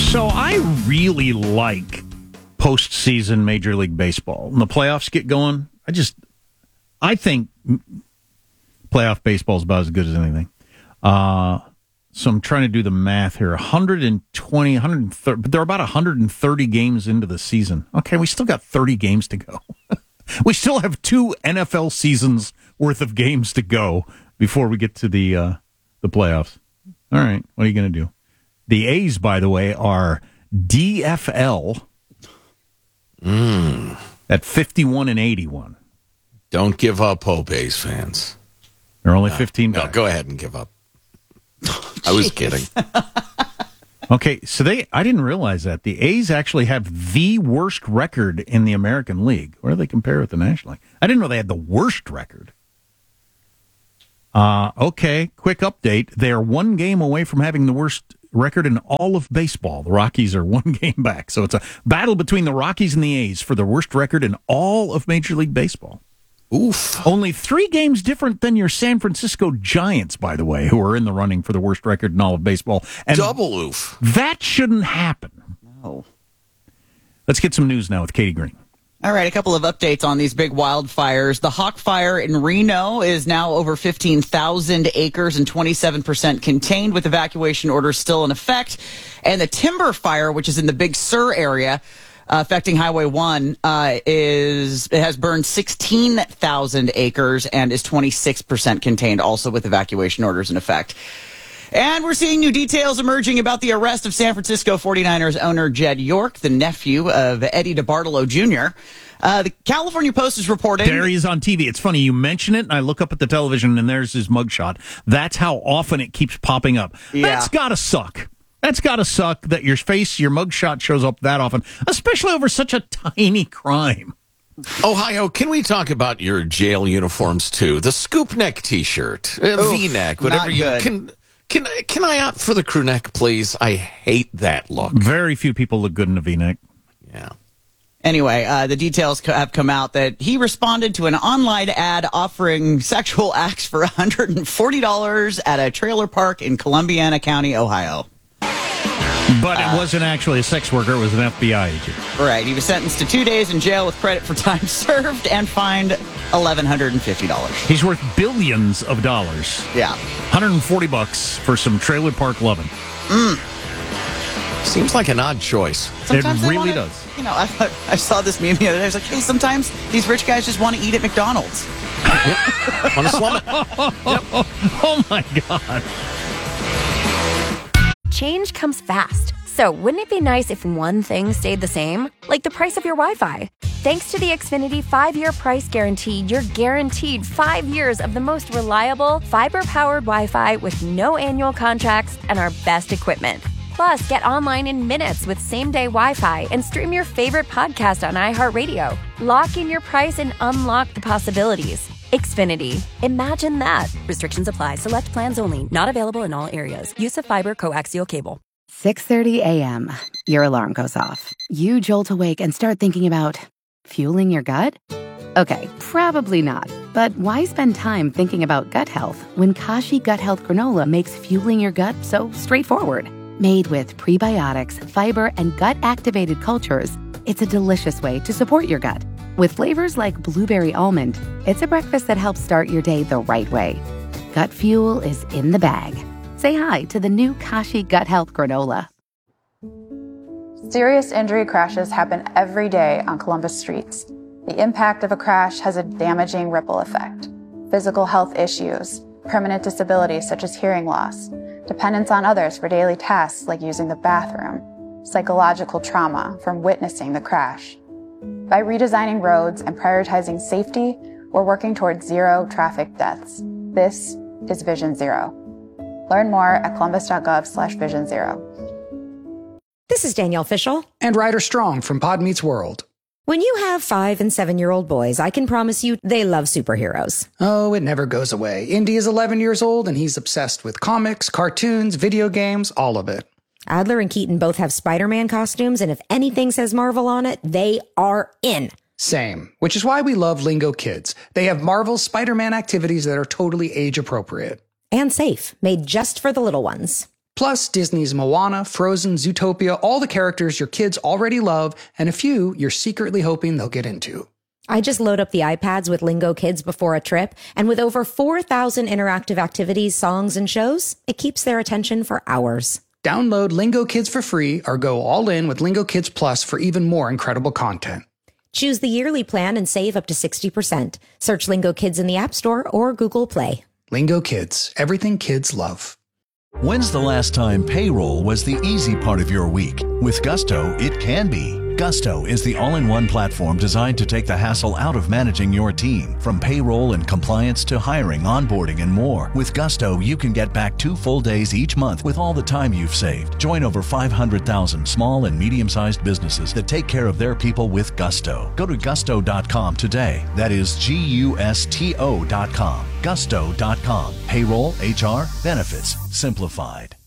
So I really like postseason Major League Baseball. When the playoffs get going, I think playoff baseball is about as good as anything. So I'm trying to do the math here. 120, 130, but they're about 130 games into the season. Okay, we still got 30 games to go. We still have 2 NFL seasons worth of games to go before we get to the playoffs. All right, what are you going to do? The A's, by the way, are DFL at 51 and 81. Don't give up hope, A's fans. They're only 15 back. No, go ahead and give up. I was kidding. Okay, so I didn't realize that. The A's actually have the worst record in the American League. Where do they compare with the National League? I didn't know they had the worst record. Okay, quick update. They are 1 game away from having the worst record in all of baseball. The Rockies are 1 game back. So it's a battle between the Rockies and the A's for the worst record in all of Major League Baseball. Oof. Only 3 games different than your San Francisco Giants, by the way, who are in the running for the worst record in all of baseball. And double oof. That shouldn't happen. No. Let's get some news now with Katie Green. All right, a couple of updates on these big wildfires. The Hawk Fire in Reno is now over 15,000 acres and 27% contained, with evacuation orders still in effect. And the Timber Fire, which is in the Big Sur area, affecting Highway 1, it has burned 16,000 acres and is 26% contained, also with evacuation orders in effect. And we're seeing new details emerging about the arrest of San Francisco 49ers owner Jed York, the nephew of Eddie DeBartolo Jr. The California Post is reporting... There he is on TV. It's funny, you mention it, and I look up at the television, and there's his mugshot. That's how often it keeps popping up. Yeah. That's gotta suck. That's gotta suck that your mugshot shows up that often, especially over such a tiny crime. Ohio, can we talk about your jail uniforms, too? The scoop neck T-shirt, V-neck, whatever you... Can I opt for the crew neck, please? I hate that look. Very few people look good in a V-neck. Yeah. Anyway, the details have come out that he responded to an online ad offering sexual acts for $140 at a trailer park in Columbiana County, Ohio. But it wasn't actually a sex worker, it was an FBI agent. Right. He was sentenced to 2 days in jail with credit for time served and fined $1,150. He's worth billions of dollars. Yeah. $140 for some trailer park loving. Seems like an odd choice. Sometimes it really does. You know, I saw this meme the other day. I was like, hey, sometimes these rich guys just want to eat at McDonald's. Want to slum it? Oh, my God. Change comes fast. So wouldn't it be nice if one thing stayed the same? Like the price of your Wi-Fi. Thanks to the Xfinity 5-year price guarantee, you're guaranteed 5 years of the most reliable, fiber-powered Wi-Fi with no annual contracts and our best equipment. Plus, get online in minutes with same-day Wi-Fi and stream your favorite podcast on iHeartRadio. Lock in your price and unlock the possibilities. Xfinity. Imagine that. Restrictions apply. Select plans only. Not available in all areas. Use of fiber coaxial cable. 6:30 a.m. Your alarm goes off. You jolt awake and start thinking about fueling your gut? Okay, probably not. But why spend time thinking about gut health when Kashi Gut Health Granola makes fueling your gut so straightforward? Made with prebiotics, fiber, and gut-activated cultures, it's a delicious way to support your gut. With flavors like blueberry almond, it's a breakfast that helps start your day the right way. Gut fuel is in the bag. Say hi to the new Kashi Gut Health Granola. Serious injury crashes happen every day on Columbus streets. The impact of a crash has a damaging ripple effect. Physical health issues, permanent disabilities such as hearing loss, dependence on others for daily tasks like using the bathroom, psychological trauma from witnessing the crash. By redesigning roads and prioritizing safety, we're working towards zero traffic deaths. This is Vision Zero. Learn more at columbus.gov/Vision Zero. This is Danielle Fishel. And Ryder Strong from Pod Meets World. When you have 5- and 7-year-old boys, I can promise you they love superheroes. Oh, it never goes away. Indy is 11 years old and he's obsessed with comics, cartoons, video games, all of it. Adler and Keaton both have Spider-Man costumes, and if anything says Marvel on it, they are in. Same, which is why we love Lingo Kids. They have Marvel's Spider-Man activities that are totally age appropriate. And safe, made just for the little ones. Plus, Disney's Moana, Frozen, Zootopia, all the characters your kids already love, and a few you're secretly hoping they'll get into. I just load up the iPads with Lingo Kids before a trip, and with over 4,000 interactive activities, songs, and shows, it keeps their attention for hours. Download Lingo Kids for free or go all in with Lingo Kids Plus for even more incredible content. Choose the yearly plan and save up to 60%. Search Lingo Kids in the App Store or Google Play. Lingo Kids, everything kids love. When's the last time payroll was the easy part of your week? With Gusto, it can be. Gusto is the all-in-one platform designed to take the hassle out of managing your team. From payroll and compliance to hiring, onboarding, and more. With Gusto, you can get back 2 full days each month with all the time you've saved. Join over 500,000 small and medium-sized businesses that take care of their people with Gusto. Go to gusto.com today. That is Gusto.com. Gusto.com. Payroll, HR, benefits, simplified.